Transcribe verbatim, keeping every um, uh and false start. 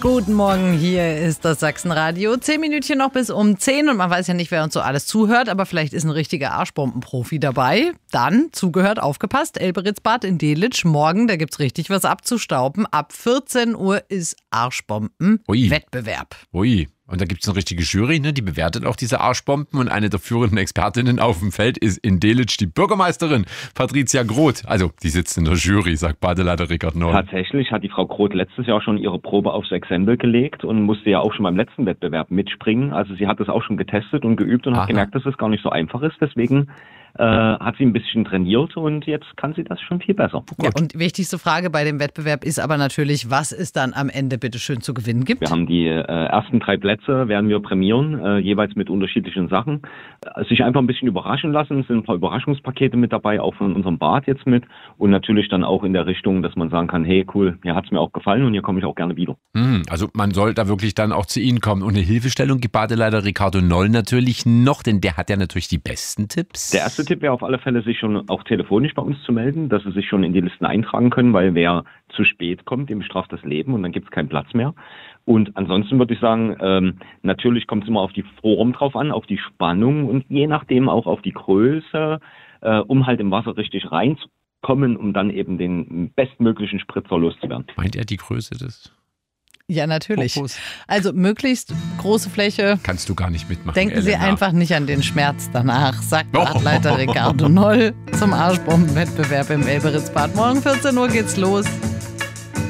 Guten Morgen, hier ist das Sachsenradio. Zehn Minütchen noch bis um zehn und man weiß ja nicht, wer uns so alles zuhört, aber vielleicht ist ein richtiger Arschbombenprofi dabei. Dann, zugehört, aufgepasst, Elberitzbad in Delitzsch. Morgen, da gibt's richtig was abzustauben. Ab vierzehn Uhr ist Arschbomben-Wettbewerb. Ui. Und da gibt es eine richtige Jury, ne? Die bewertet auch diese Arschbomben. Und eine der führenden Expertinnen auf dem Feld ist in Delitzsch die Bürgermeisterin Patricia Groth. Also die sitzt in der Jury, sagt Badeleiter Rickard Noll. Tatsächlich hat die Frau Groth letztes Jahr schon ihre Probe aufs Exempel gelegt und musste ja auch schon beim letzten Wettbewerb mitspringen. Also sie hat das auch schon getestet und geübt und Aha. hat gemerkt, dass es gar nicht so einfach ist. Deswegen äh, hat sie ein bisschen trainiert und jetzt kann sie das schon viel besser. Ja, und wichtigste Frage bei dem Wettbewerb ist aber natürlich, was es dann am Ende bitteschön zu gewinnen gibt. Wir haben die äh, ersten drei Plätze, werden wir prämieren, äh, jeweils mit unterschiedlichen Sachen. Äh, sich einfach ein bisschen überraschen lassen. Es sind ein paar Überraschungspakete mit dabei, auch von unserem Bad jetzt mit. Und natürlich dann auch in der Richtung, dass man sagen kann, hey cool, hier hat es mir auch gefallen und hier komme ich auch gerne wieder. Hm, also man soll da wirklich dann auch zu Ihnen kommen. Und eine Hilfestellung gibt Badeleiter Ricardo Noll natürlich noch, denn der hat ja natürlich die besten Tipps. Der erste Tipp wäre auf alle Fälle, sich schon auch telefonisch bei uns zu melden, dass sie sich schon in die Listen eintragen können, weil wer zu spät kommt, dem bestraft das Leben und dann gibt es keinen Platz mehr. Und ansonsten würde ich sagen, ähm, natürlich kommt es immer auf die Form drauf an, auf die Spannung und je nachdem auch auf die Größe, äh, um halt im Wasser richtig reinzukommen, um dann eben den bestmöglichen Spritzer loszuwerden. Meint er die Größe des? Ja, natürlich. Fokus. Also möglichst große Fläche. Kannst du gar nicht mitmachen, Denken Elena. Sie einfach nicht an den Schmerz danach, sagt Badeleiter Ricardo Noll zum Arschbombenwettbewerb im Elberitzbad. Morgen vierzehn Uhr geht's los.